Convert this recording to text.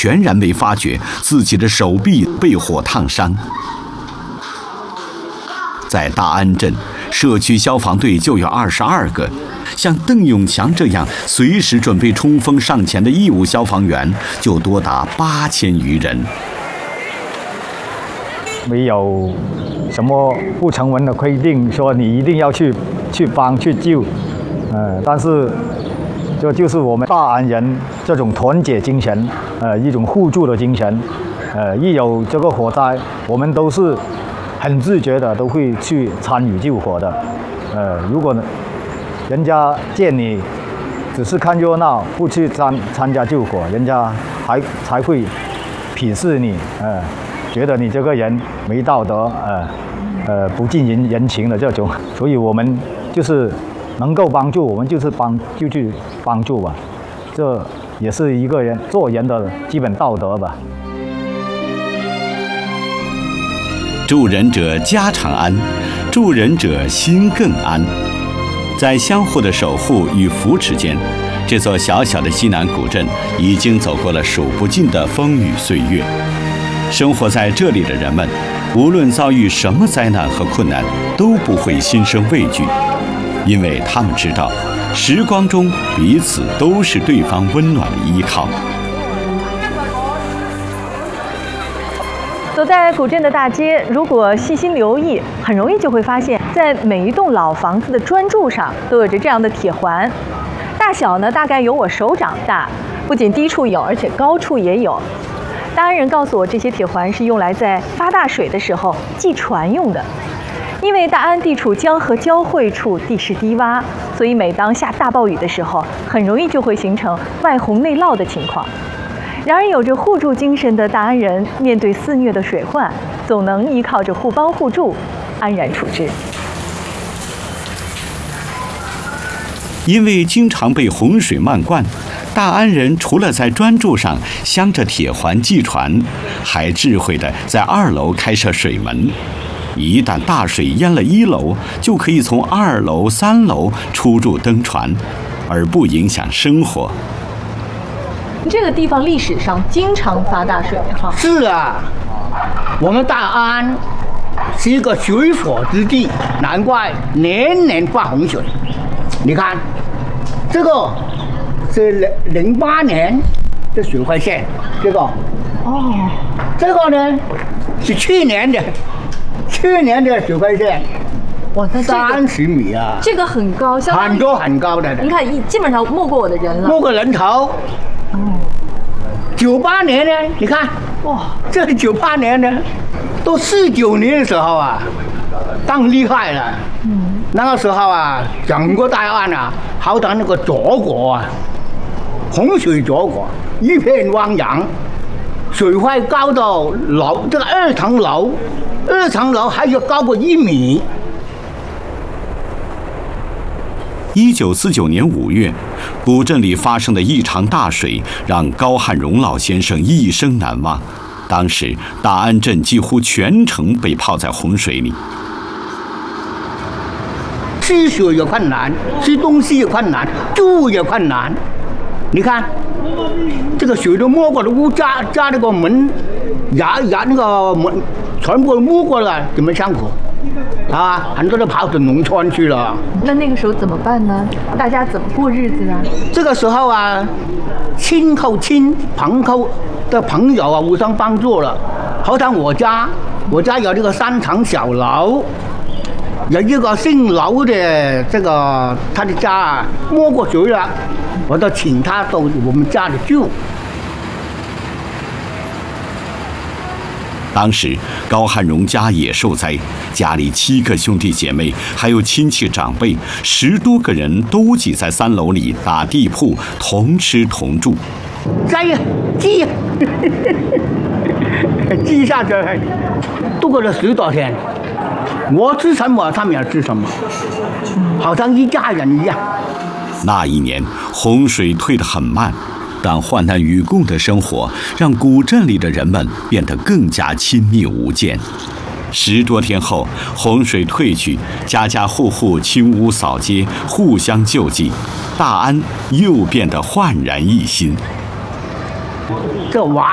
全然没发觉自己的手臂被火烫伤。在大安镇，社区消防队就有22个，像邓永强这样随时准备冲锋上前的义务消防员就多达8000余人。 没有什么不成文的规定说你一定要去帮去救，但是这就是我们大安人这种团结精神，一种互助的精神，一有这个火灾，我们都是很自觉的都会去参与救火的，如果人家见你只是看热闹，不去参加救火，人家才会鄙视你，觉得你这个人没道德，不近人情的这种，所以我们就是能够帮助，我们就去帮助吧，这也是一个人做人的基本道德吧。 助人者家常安，助人者心更安。在相互的守护与扶持间，这座小小的西南古镇已经走过了数不尽的风雨岁月。生活在这里的人们，无论遭遇什么灾难和困难，都不会心生畏惧，因为他们知道，时光中彼此都是对方温暖的依靠。 走在古镇的大街，如果细心留意，很容易就会发现，在每一栋老房子的砖柱上都有着这样的铁环，大小呢大概有我手掌大，不仅低处有，而且高处也有。大安人告诉我，这些铁环是用来在发大水的时候系船用的。因为大安地处江河交汇处，地势低洼，所以每当下大暴雨的时候，很容易就会形成外洪内涝的情况。然而，有着互助精神的大安人，面对肆虐的水患，总能依靠着互帮互助，安然处之。 因为经常被洪水漫灌，大安人除了在砖柱上镶着铁环系船，还智慧地在2楼开设水门。一旦大水淹了1楼，就可以从2楼、3楼出入登船，而不影响生活。 这个地方历史上经常发大水哈。 是啊，我们大安是一个水火之地，难怪年年发洪水。你看，这个是08年的水患线，这个这个呢是去年的水患线。 哇，那 30米啊！ 这个很高， 很高的。 您看，基本上没过我的人了， 没过人头。98年呢？你看，哇，这是98年呢，都49年的时候啊，更厉害了。那个时候啊，整个大安啊，好像那个泽国啊，洪水泽国，一片汪洋，水位高到楼这个2层楼还有高过1米。 1949年5月，古镇里发生的一场大水，让高汉荣老先生一生难忘。当时，大安镇几乎全城被泡在洪水里， 吃水也困难，吃东西也困难，住也困难。你看，这个水都没过了，屋扎那个门，牙那个门，全部没过了，怎么上口？啊，很多都跑到农村去了。 那个时候怎么办呢？大家怎么过日子呢？ 这个时候啊，亲靠亲，朋友的朋友啊，互相帮助了。好像我家有这个3层小楼，有一个姓楼的这个他的家啊没过水了，我就请他到我们家里住。 当时高汉荣家也受灾，家里7个兄弟姐妹，还有亲戚长辈10多个人都挤在3楼里打地铺，同吃同住。 摘呀，记下去，度过了10多天。我吃什么，他们也吃什么，好像一家人一样。 那一年洪水退得很慢，但患难与共的生活让古镇里的人们变得更加亲密无间。10多天后，洪水退去，家家户户清屋扫街，互相救济，大安又变得焕然一新。 这娃